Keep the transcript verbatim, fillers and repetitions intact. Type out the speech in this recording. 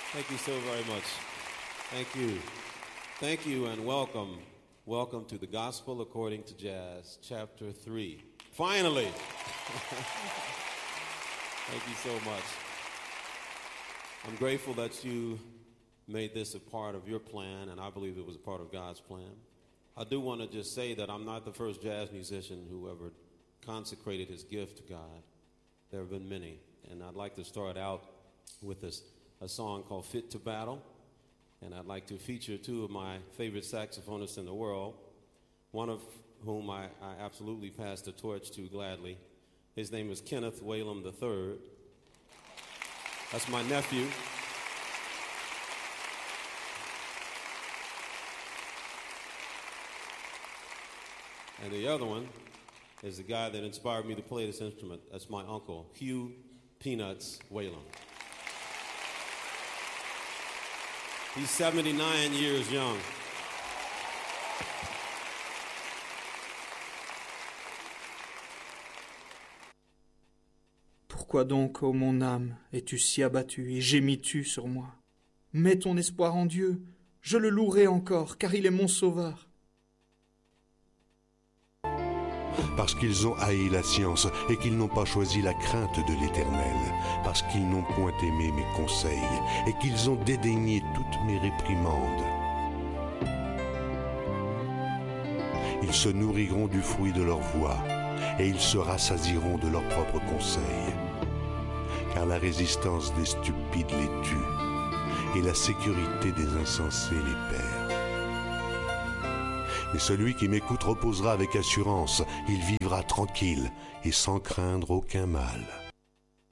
Thank you so very much. Thank you. Thank you and welcome. Welcome to the Gospel According to Jazz, Chapter three. Finally! Thank you so much. I'm grateful that you made this a part of your plan, and I believe it was a part of God's plan. I do want to just say that I'm not the first jazz musician who ever consecrated his gift to God. There have been many, and I'd like to start out with this, a song called Fit to Battle, and I'd like to feature two of my favorite saxophonists in the world, one of whom I, I absolutely pass the torch to gladly. His name is Kenneth Whalum the third. That's my nephew. And the other one is the guy that inspired me to play this instrument. That's my uncle, Hugh Peanuts Whalum. He's seventy-nine years young. Pourquoi donc, ô mon âme, es-tu si abattue et gémis-tu sur moi? Mets ton espoir en Dieu, je le louerai encore, car il est mon sauveur. Parce qu'ils ont haï la science et qu'ils n'ont pas choisi la crainte de l'Éternel, parce qu'ils n'ont point aimé mes conseils et qu'ils ont dédaigné toutes mes réprimandes. Ils se nourriront du fruit de leur voix et ils se rassasieront de leurs propres conseils. Car la résistance des stupides les tue et la sécurité des insensés les perd. Mais celui qui m'écoute reposera avec assurance, il vivra tranquille et sans craindre aucun mal.